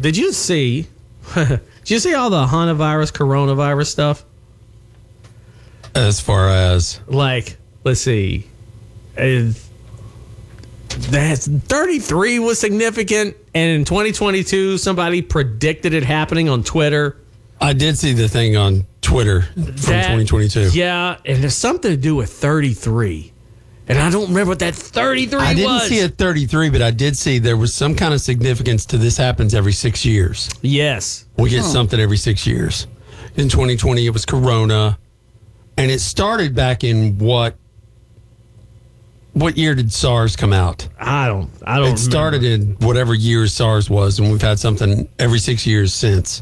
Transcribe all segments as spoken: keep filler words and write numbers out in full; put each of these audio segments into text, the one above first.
did you see? Did you see all the hantavirus, coronavirus stuff? As far as like, let's see, uh, that's thirty-three was significant, and in twenty twenty-two, somebody predicted it happening on Twitter. I did see the thing on Twitter from That- twenty twenty-two. Yeah, and there's something to do with thirty-three. And I don't remember what that thirty-three was. I didn't see a thirty-three, but I did see there was some kind of significance to this happens every six years. Yes. We get something every six years. In twenty twenty, it was Corona. And it started back in what? What year did SARS come out? I don't, I don't It started in whatever year SARS was, and we've had something every six years since.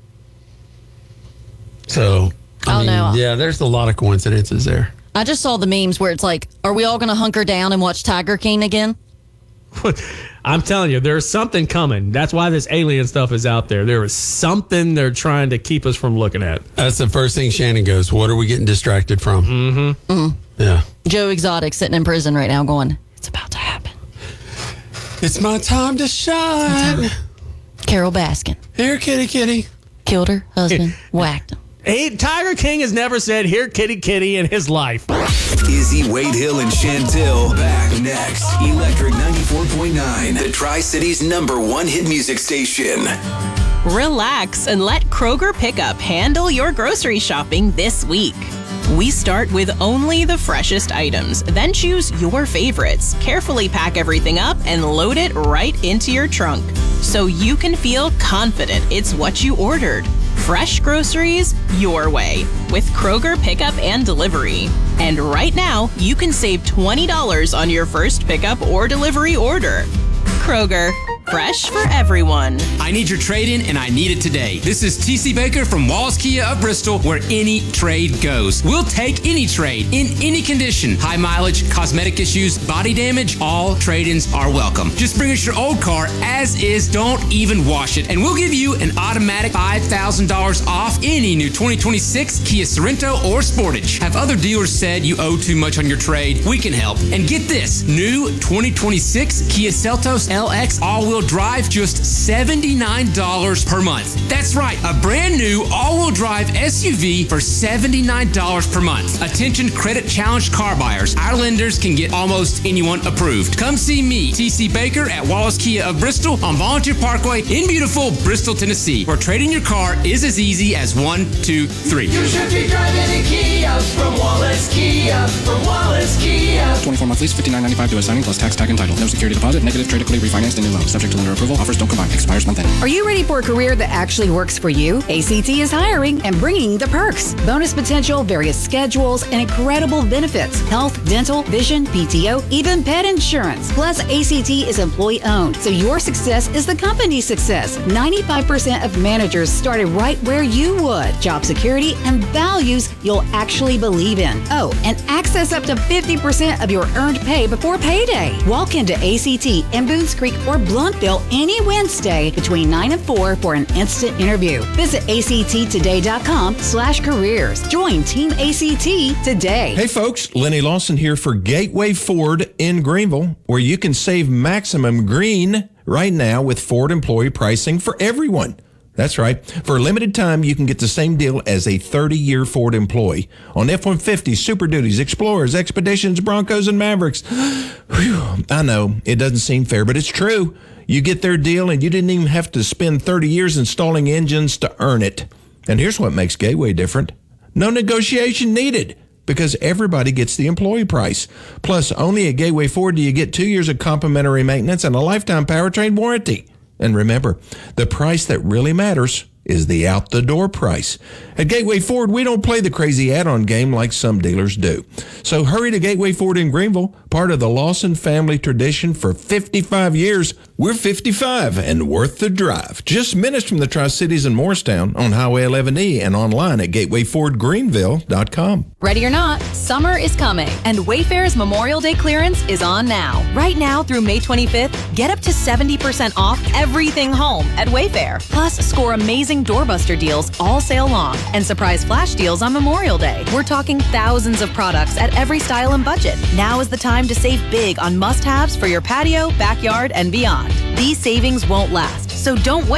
So, I Oh, mean, no. yeah, there's a lot of coincidences there. I just saw the memes where it's like, are we all going to hunker down and watch Tiger King again? I'm telling you, there's something coming. That's why this alien stuff is out there. There is something they're trying to keep us from looking at. That's the first thing Shannon goes, what are we getting distracted from? Mm-hmm. Mm. Yeah. Joe Exotic sitting in prison right now going, it's about to happen. It's my time to shine. Carol Baskin Here, kitty, kitty. killed her husband, whacked him. Hey, Tiger King has never said, here, kitty, kitty, in his life. Izzy, Wade Hill, and Chantel back next. Electric ninety-four point nine, the Tri-Cities number one hit music station. Relax and let Kroger Pickup handle your grocery shopping this week. We start with only the freshest items, then choose your favorites, carefully pack everything up, and load it right into your trunk so you can feel confident it's what you ordered. Fresh groceries your way with Kroger Pickup and Delivery. And right now, you can save twenty dollars on your first pickup or delivery order. Kroger, fresh for everyone. I need your trade-in, and I need it today. This is T C Baker from Wallace Kia of Bristol, where any trade goes. We'll take any trade, in any condition. High mileage, cosmetic issues, body damage, all trade-ins are welcome. Just bring us your old car as is, don't even wash it, and we'll give you an automatic five thousand dollars off any new twenty twenty-six Kia Sorento or Sportage. Have other dealers said you owe too much on your trade? We can help. And get this, new twenty twenty-six Kia Seltos L X all-wheel drive, just seventy-nine dollars per month. That's right, a brand new all-wheel drive S U V for seventy-nine dollars per month. Attention credit challenged car buyers. Our lenders can get almost anyone approved. Come see me, T C Baker at Wallace Kia of Bristol on Volunteer Parkway in beautiful Bristol, Tennessee, where trading your car is as easy as one, two, three. You should be driving a Kia from Wallace Kia, from Wallace Kia. twenty-four month lease, fifty-nine ninety-five to a signing plus tax, tag, and title. No security deposit, negative trade equity refinanced and new loan. Subject to lender approval. Offers don't combine. Expires month end. Are you ready for a career that actually works for you? A C T is hiring and bringing the perks. Bonus potential, various schedules, and incredible benefits. Health, dental, vision, P T O, even pet insurance. Plus, A C T is employee owned, so your success is the company's success. ninety-five percent of managers started right where you would. Job security and values you'll actually believe in. Oh, and access up to fifty percent of your earned pay before payday. Walk into A C T in Boones Creek or Bluntville any Wednesday between nine and four for an instant interview. Visit A C T today dot com slash careers. Join Team A C T today. Hey folks, Lenny Lawson here for Gateway Ford in Greenville, where you can save maximum green right now with Ford employee pricing for everyone. That's right. For a limited time, you can get the same deal as a thirty-year Ford employee on F one fifties, Super Duties, Explorers, Expeditions, Broncos, and Mavericks. Whew, I know, it doesn't seem fair, but it's true. You get their deal, and you didn't even have to spend thirty years installing engines to earn it. And here's what makes Gateway different. No negotiation needed, because everybody gets the employee price. Plus, only at Gateway Ford do you get two years of complimentary maintenance and a lifetime powertrain warranty. And remember, the price that really matters is the out-the-door price. At Gateway Ford, we don't play the crazy add-on game like some dealers do. So hurry to Gateway Ford in Greenville, part of the Lawson family tradition for fifty-five years. We're fifty-five and worth the drive. Just minutes from the Tri-Cities in Morristown on Highway eleven E and online at gateway ford greenville dot com. Ready or not, summer is coming, and Wayfair's Memorial Day clearance is on now. Right now through May twenty-fifth, get up to seventy percent off everything home at Wayfair. Plus, score amazing doorbuster deals all sale long and surprise flash deals on Memorial Day. We're talking thousands of products at every style and budget. Now is the time to save big on must-haves for your patio, backyard, and beyond. These savings won't last, so don't wait.